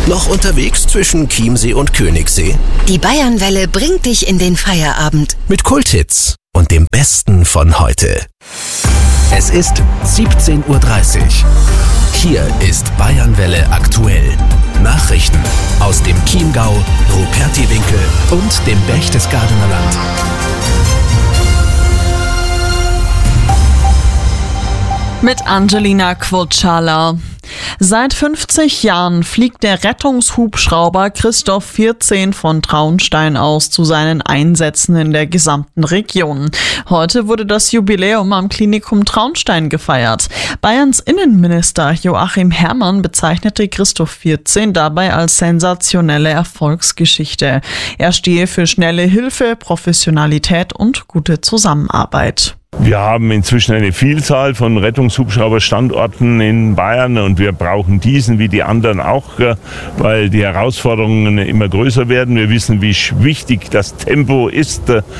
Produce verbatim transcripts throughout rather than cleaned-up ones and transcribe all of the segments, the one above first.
Noch unterwegs zwischen Chiemsee und Königssee? Die Bayernwelle bringt dich in den Feierabend. Mit Kulthits und dem Besten von heute. Es ist siebzehn Uhr dreißig. Hier ist Bayernwelle aktuell. Nachrichten aus dem Chiemgau, Rupertiwinkel und dem Berchtesgadener Land. Mit Angelina Quotschala. Seit fünfzig Jahren fliegt der Rettungshubschrauber Christoph vierzehn von Traunstein aus zu seinen Einsätzen in der gesamten Region. Heute wurde das Jubiläum am Klinikum Traunstein gefeiert. Bayerns Innenminister Joachim Herrmann bezeichnete Christoph vierzehn dabei als sensationelle Erfolgsgeschichte. Er stehe für schnelle Hilfe, Professionalität und gute Zusammenarbeit. Wir haben inzwischen eine Vielzahl von Rettungshubschrauberstandorten in Bayern und wir brauchen diesen wie die anderen auch, weil die Herausforderungen immer größer werden. Wir wissen, wie wichtig das Tempo ist,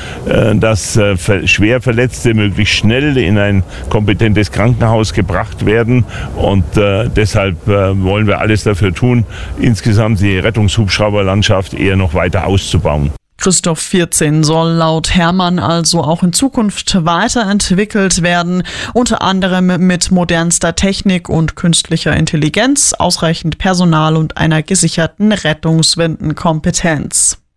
dass schwer Verletzte möglichst schnell in ein kompetentes Krankenhaus gebracht werden und deshalb wollen wir alles dafür tun, insgesamt die Rettungshubschrauberlandschaft eher noch weiter auszubauen. Christoph vierzehn soll laut Herrmann also auch in Zukunft weiterentwickelt werden, unter anderem mit modernster Technik und künstlicher Intelligenz, ausreichend Personal und einer gesicherten Rettungswindenkompetenz.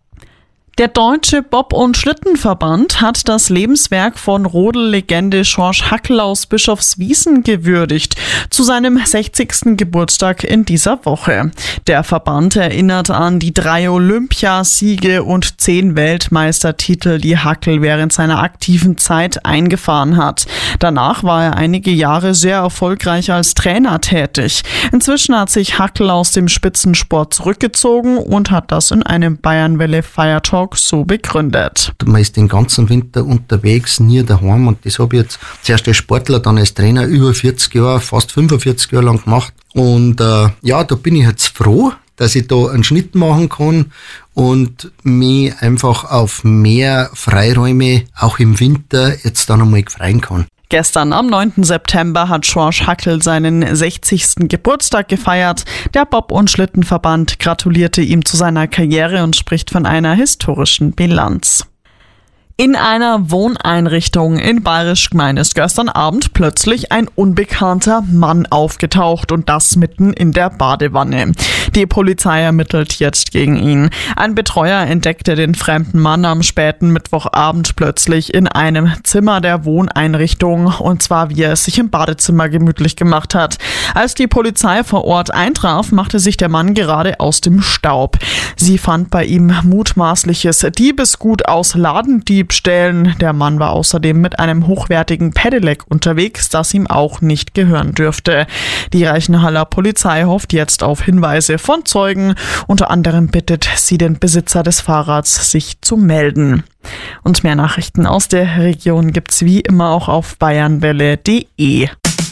Der Deutsche Bob- und Schlittenverband hat das Lebenswerk von Rodel-Legende Georg Hackl aus Bischofswiesen gewürdigt, zu seinem sechzigsten Geburtstag in dieser Woche. Der Verband erinnert an die drei Olympiasiege und zehn Weltmeistertitel, die Hackl während seiner aktiven Zeit eingefahren hat. Danach war er einige Jahre sehr erfolgreich als Trainer tätig. Inzwischen hat sich Hackl aus dem Spitzensport zurückgezogen und hat das in einem Bayernwelle-Feiertalk so begründet. Man ist den ganzen Winter unterwegs, nie daheim und das habe ich jetzt zuerst als Sportler, dann als Trainer über vierzig Jahre, fast fünfundvierzig Jahre lang gemacht und äh, ja, da bin ich jetzt froh, dass ich da einen Schnitt machen kann und mich einfach auf mehr Freiräume, auch im Winter, jetzt dann einmal freuen kann. Gestern am neunten September hat Georg Hackl seinen sechzigsten Geburtstag gefeiert. Der Bob- und Schlittenverband gratulierte ihm zu seiner Karriere und spricht von einer historischen Bilanz. In einer Wohneinrichtung in Bayerisch-Gmein ist gestern Abend plötzlich ein unbekannter Mann aufgetaucht und das mitten in der Badewanne. Die Polizei ermittelt jetzt gegen ihn. Ein Betreuer entdeckte den fremden Mann am späten Mittwochabend plötzlich in einem Zimmer der Wohneinrichtung und zwar wie er es sich im Badezimmer gemütlich gemacht hat. Als die Polizei vor Ort eintraf, machte sich der Mann gerade aus dem Staub. Sie fand bei ihm mutmaßliches Diebesgut aus Ladendieb Stellen. Der Mann war außerdem mit einem hochwertigen Pedelec unterwegs, das ihm auch nicht gehören dürfte. Die Reichenhaller Polizei hofft jetzt auf Hinweise von Zeugen. Unter anderem bittet sie den Besitzer des Fahrrads, sich zu melden. Und mehr Nachrichten aus der Region gibt's wie immer auch auf bayernwelle punkt de.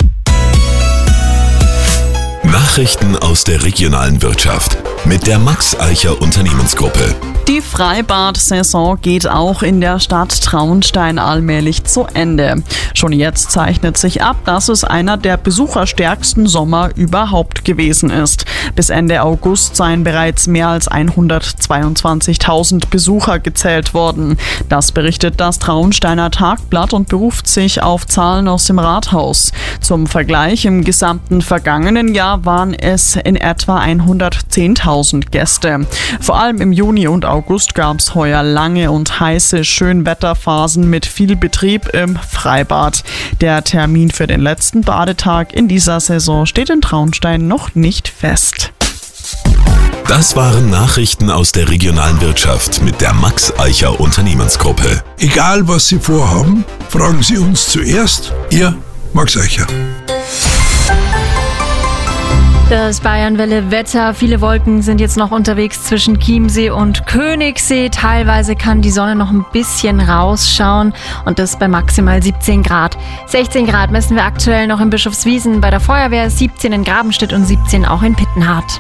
Nachrichten aus der regionalen Wirtschaft mit der Max Eicher Unternehmensgruppe. Die Freibad-Saison geht auch in der Stadt Traunstein allmählich zu Ende. Schon jetzt zeichnet sich ab, dass es einer der besucherstärksten Sommer überhaupt gewesen ist. Bis Ende August seien bereits mehr als hundertzweiundzwanzigtausend Besucher gezählt worden. Das berichtet das Traunsteiner Tagblatt und beruft sich auf Zahlen aus dem Rathaus. Zum Vergleich, im gesamten vergangenen Jahr waren es in etwa hundertzehntausend Gäste. Vor allem im Juni und August gab es heuer lange und heiße Schönwetterphasen mit viel Betrieb im Freibad. Der Termin für den letzten Badetag in dieser Saison steht in Traunstein noch nicht fest. Das waren Nachrichten aus der regionalen Wirtschaft mit der Max Eicher Unternehmensgruppe. Egal was Sie vorhaben, fragen Sie uns zuerst. Ihr Max Eicher. Das Bayernwelle-Wetter. Viele Wolken sind jetzt noch unterwegs zwischen Chiemsee und Königssee. Teilweise kann die Sonne noch ein bisschen rausschauen und das bei maximal siebzehn Grad. sechzehn Grad messen wir aktuell noch in Bischofswiesen bei der Feuerwehr, siebzehn in Grabenstedt und siebzehn auch in Pittenhardt.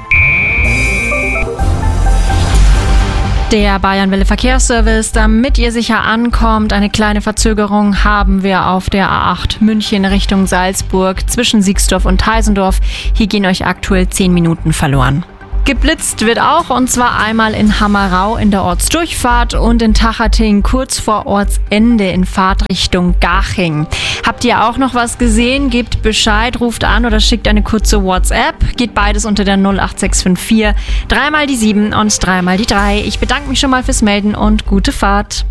Der Bayernwelle Verkehrsservice, damit ihr sicher ankommt. Eine kleine Verzögerung haben wir auf der A acht München Richtung Salzburg zwischen Siegsdorf und Heisendorf. Hier gehen euch aktuell zehn Minuten verloren. Geblitzt wird auch, und zwar einmal in Hammerau in der Ortsdurchfahrt und in Tachating kurz vor Ortsende in Fahrtrichtung Garching. Habt ihr auch noch was gesehen? Gebt Bescheid, ruft an oder schickt eine kurze WhatsApp. Geht beides unter der null acht sechs fünf vier, dreimal die sieben und dreimal die drei. Ich bedanke mich schon mal fürs Melden und gute Fahrt.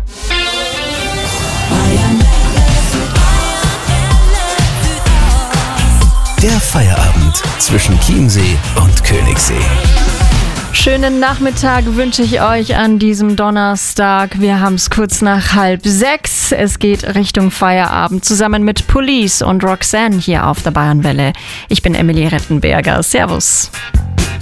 Der Feierabend zwischen Chiemsee und Königssee. Schönen Nachmittag wünsche ich euch an diesem Donnerstag. Wir haben es kurz nach halb sechs. Es geht Richtung Feierabend zusammen mit Police und Roxanne hier auf der Bayernwelle. Ich bin Emilie Rettenberger. Servus.